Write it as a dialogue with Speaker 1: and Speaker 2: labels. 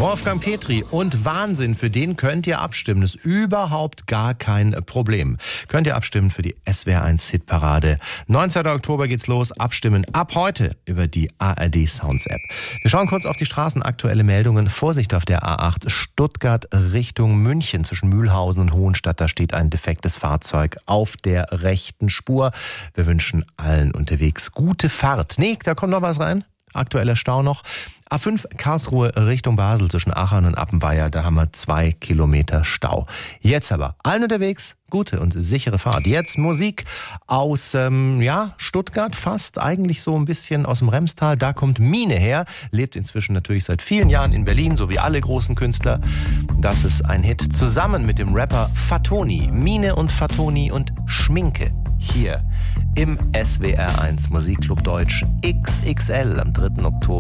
Speaker 1: Wolfgang Petri und Wahnsinn, für den könnt ihr abstimmen. Das ist überhaupt gar kein Problem. Könnt ihr abstimmen für die SWR1 Hitparade. 19. Oktober geht's los. Abstimmen ab heute über die ARD Sounds App. Wir schauen kurz auf die Straßen. Aktuelle Meldungen. Vorsicht auf der A8 Stuttgart Richtung München zwischen Mühlhausen und Hohenstadt. Da steht ein defektes Fahrzeug auf der rechten Spur. Wir wünschen allen unterwegs gute Fahrt. Nee, da kommt noch was rein. Aktueller Stau noch. A5 Karlsruhe Richtung Basel zwischen Aachen und Appenweier, da haben wir 2 Kilometer Stau. Jetzt aber allen unterwegs gute und sichere Fahrt. Jetzt Musik aus Stuttgart, fast eigentlich so ein bisschen aus dem Remstal. Da kommt Mine her, lebt inzwischen natürlich seit vielen Jahren in Berlin, so wie alle großen Künstler. Das ist ein Hit zusammen mit dem Rapper Fatoni. Mine und Fatoni und Schminke. Hier im SWR1 Musikclub Deutsch XXL am 3. Oktober.